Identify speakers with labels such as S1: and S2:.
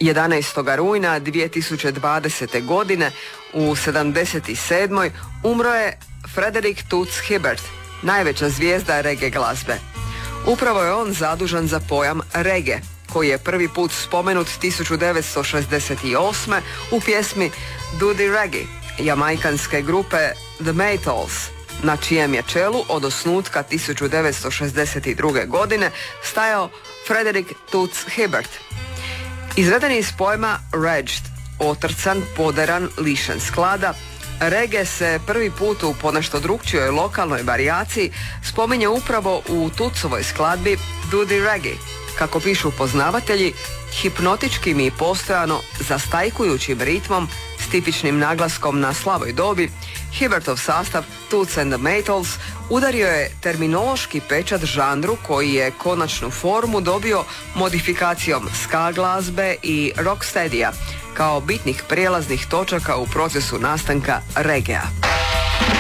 S1: 11. rujna 2020. godine u 77. umro je Frederick Toots Hibbert, najveća zvijezda reggae glazbe. Upravo je on zadužen za pojam reggae, koji je prvi put spomenut 1968. u pjesmi Duddy Reggae, jamajkanske grupe The Maytals, na čijem je čelu od osnutka 1962. godine stajao Frederick Toots Hibbert. Izveden iz pojma ragged, otrcan, poderan, lišen sklada, reggae se prvi put u ponešto drukčijoj lokalnoj varijaciji spominje upravo u Tootsovoj skladbi Duddy Reggae, kako pišu poznavatelji, hipnotičkim i postojano zastajkujućim ritmom s tipičnim naglaskom na slavoj dobi, Hibbertov sastav Toots and the Maytals udario je terminološki pečat žanru koji je konačnu formu dobio modifikacijom ska glazbe i rocksteadija kao bitnih prijelaznih točaka u procesu nastanka reggaea.